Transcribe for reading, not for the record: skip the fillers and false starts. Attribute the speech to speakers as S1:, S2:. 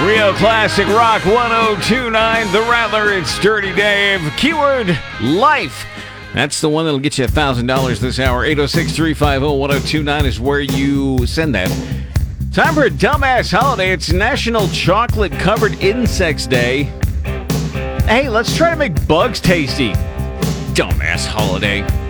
S1: Rio Classic Rock 1029, The Rattler, it's Dirty Dave. Keyword, life. That's the one that'll get you $1,000 this hour. 806-350-1029 is where you send that. Time for a dumbass holiday. It's National Chocolate Covered Insects Day. Hey, let's try to make bugs tasty. Dumbass holiday.